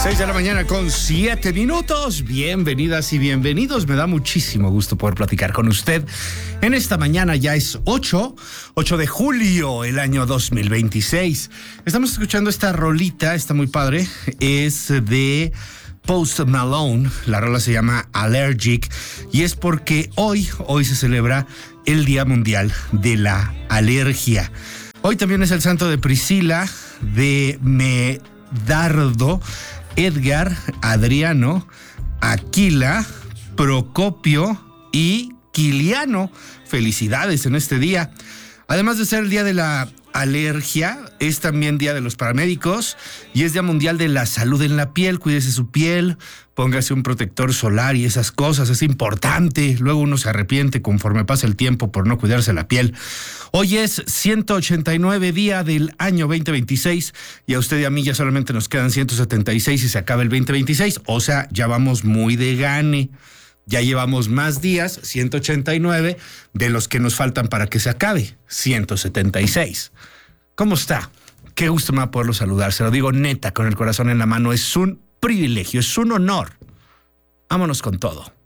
6 de la mañana con 7 minutos. Bienvenidas y bienvenidos. Me da muchísimo gusto poder platicar con usted. En esta mañana ya es 8 de julio, el año 2026. Estamos escuchando esta rolita, está muy padre. Es de Post Malone. La rola se llama Allergic y es porque hoy se celebra el Día Mundial de la Alergia. Hoy también es el santo de Priscila, de Medardo, Edgar, Adriano, Aquila, Procopio y Quiliano. Felicidades en este día. Además de ser el Día de la Alergia, es también Día de los Paramédicos y es Día Mundial de la Salud en la Piel. Cuídese su piel, póngase un protector solar y esas cosas, es importante. Luego uno se arrepiente conforme pasa el tiempo por no cuidarse la piel. Hoy es 189 día del año 2026 y a usted y a mí ya solamente nos quedan 176 y se acaba el 2026. O sea, ya vamos muy de gane. Ya llevamos más días, 189, de los que nos faltan para que se acabe, 176. ¿Cómo está? Qué gusto me va a poderlo saludar. Se lo digo neta, con el corazón en la mano. Es un privilegio, es un honor. Vámonos con todo.